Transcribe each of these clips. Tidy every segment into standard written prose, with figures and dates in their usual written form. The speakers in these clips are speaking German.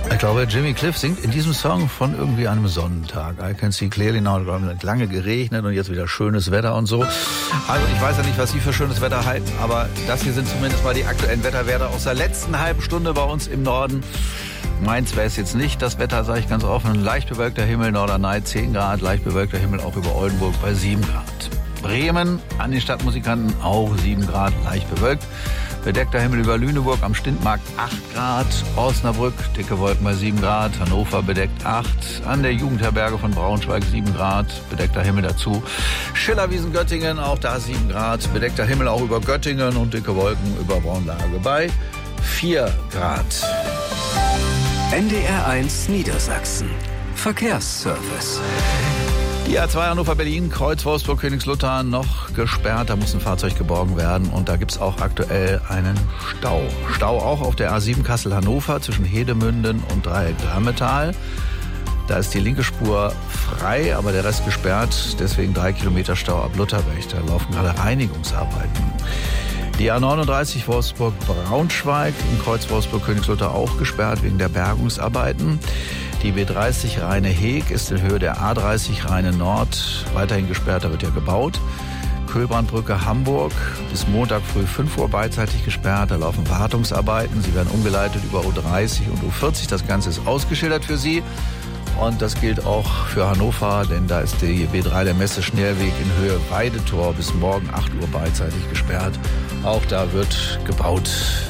Ich glaube, Jimmy Cliff singt in diesem Song von irgendwie einem Sonnentag. I can see clearly now. Es hat lange geregnet und jetzt wieder schönes Wetter und so. Also ich weiß ja nicht, was Sie für schönes Wetter halten, aber das hier sind zumindest mal die aktuellen Wetterwerte aus der letzten halben Stunde bei uns im Norden. Meins wäre es jetzt nicht. Das Wetter, sage ich ganz offen, leicht bewölkter Himmel, Norderney 10 Grad, leicht bewölkter Himmel auch über Oldenburg bei 7 Grad. Bremen an den Stadtmusikanten auch 7 Grad, leicht bewölkt. Bedeckter Himmel über Lüneburg, am Stintmarkt 8 Grad, Osnabrück, dicke Wolken bei 7 Grad, Hannover bedeckt 8, an der Jugendherberge von Braunschweig 7 Grad, bedeckter Himmel dazu. Schillerwiesen Göttingen, auch da 7 Grad, bedeckter Himmel auch über Göttingen und dicke Wolken über Braunlage bei 4 Grad. NDR1 Niedersachsen. Verkehrsservice. Die A2 Hannover-Berlin, Kreuz Wolfsburg-Königslutter noch gesperrt. Da muss ein Fahrzeug geborgen werden und da gibt's auch aktuell einen Stau. Stau auch auf der A7 Kassel-Hannover zwischen Hedemünden und Dreieck-Drammetal. Da ist die linke Spur frei, aber der Rest gesperrt. Deswegen 3 Kilometer Stau ab Lutherberg. Da laufen gerade Reinigungsarbeiten. Die A39 Wolfsburg-Braunschweig im Kreuz Wolfsburg-Königslutter auch gesperrt wegen der Bergungsarbeiten. Die B30 Rheine-Heg ist in Höhe der A30 Rheine-Nord weiterhin gesperrt, da wird ja gebaut. Köhlbrandbrücke Hamburg bis Montag früh 5 Uhr beidseitig gesperrt, da laufen Wartungsarbeiten. Sie werden umgeleitet über U30 und U40, das Ganze ist ausgeschildert für Sie. Und das gilt auch für Hannover, denn da ist die B3 der Messe-Schnellweg in Höhe Weidetor bis morgen 8 Uhr beidseitig gesperrt. Auch da wird gebaut.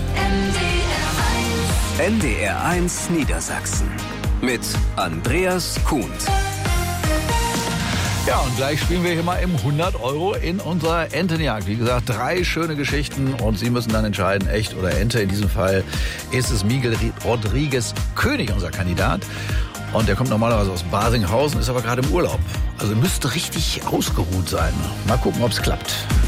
NDR1 Niedersachsen mit Andreas Kuhn. Ja, und gleich spielen wir hier mal im 100 Euro in unserer Entenjagd. Wie gesagt, 3 schöne Geschichten und Sie müssen dann entscheiden, echt oder Ente. In diesem Fall ist es Miguel Rodriguez König, unser Kandidat. Und der kommt normalerweise aus Basinghausen, ist aber gerade im Urlaub. Also müsste richtig ausgeruht sein. Mal gucken, ob es klappt.